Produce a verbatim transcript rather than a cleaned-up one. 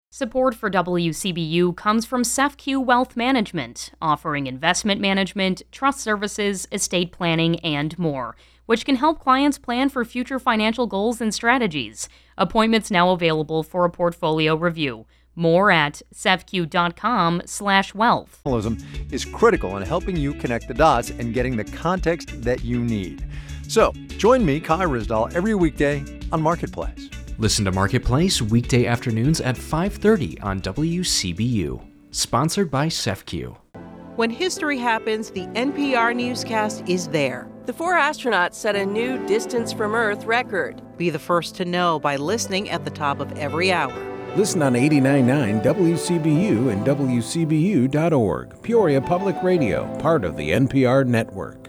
Support for W C B U comes from SEFCU Wealth Management, offering investment management, trust services, estate planning, and more, which can help clients plan for future financial goals and strategies. Appointments now available for a portfolio review. More at sefcu.com slash wealth. Journalism is critical in helping you connect the dots and getting the context that you need. So, join me, Kai Ryssdal, every weekday on Marketplace. Listen to Marketplace weekday afternoons at five thirty on W C B U. Sponsored by SEFCU. When history happens, the N P R newscast is there. The four astronauts set a new distance from Earth record. Be the first to know by listening at the top of every hour. Listen on eighty-nine point nine W C B U and W C B U dot org. Peoria Public Radio, part of the N P R network.